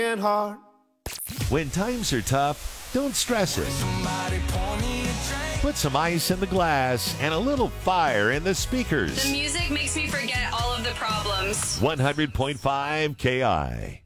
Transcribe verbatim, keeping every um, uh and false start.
heart. When times are tough, don't stress it. Put some ice in the glass and a little fire in the speakers. The music makes me forget all of the problems. one hundred point five K I.